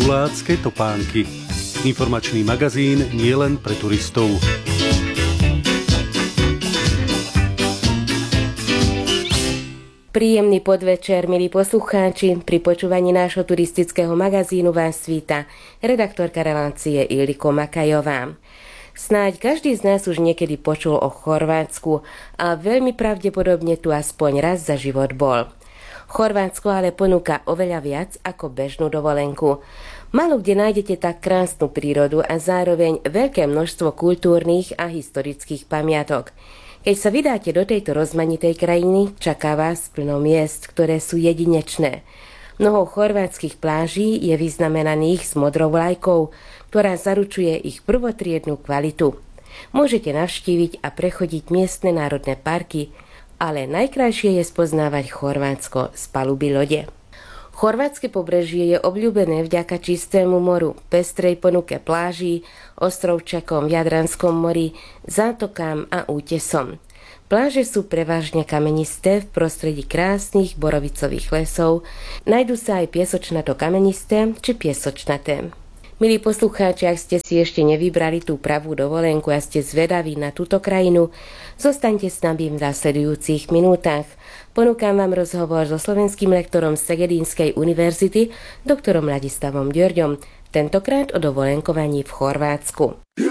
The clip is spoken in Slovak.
Tulácke topánky. Informačný magazín nielen pre turistov. Príjemný podvečer, milí poslucháči. Pri počúvaní nášho turistického magazínu vás víta redaktorka relácie Ildiko Makajová. Snáď každý z nás už niekedy počul o Chorvátsku a veľmi pravdepodobne tu aspoň raz za život bol. Chorvátsko ale ponúka oveľa viac ako bežnú dovolenku. Málo kde nájdete tak krásnu prírodu a zároveň veľké množstvo kultúrnych a historických pamiatok. Keď sa vydáte do tejto rozmanitej krajiny, čaká vás plno miest, ktoré sú jedinečné. Mnoho chorvátskych pláží je vyznamenaných s modrou vlajkou, ktorá zaručuje ich prvotriednu kvalitu. Môžete navštíviť a prechodiť miestne národné parky, ale najkrajšie je spoznávať Chorvátsko z paluby lode. Chorvátske pobrežie je obľúbené vďaka čistému moru, pestrej ponuke pláží, ostrovčakom v Jadranskom mori, zátokám a útesom. Pláže sú prevažne kamenisté v prostredí krásnych borovicových lesov, nájdu sa aj piesočnato-kamenisté či piesočnaté. Milí poslucháči, ak ste si ešte nevybrali tú pravú dovolenku a ste zvedaví na túto krajinu, zostaňte s nami v nasledujúcich minútach. Ponúkam vám rozhovor so slovenským lektorom Segedínskej univerzity, doktorom Ladislavom Ďorďom, tentokrát o dovolenkovaní v Chorvátsku.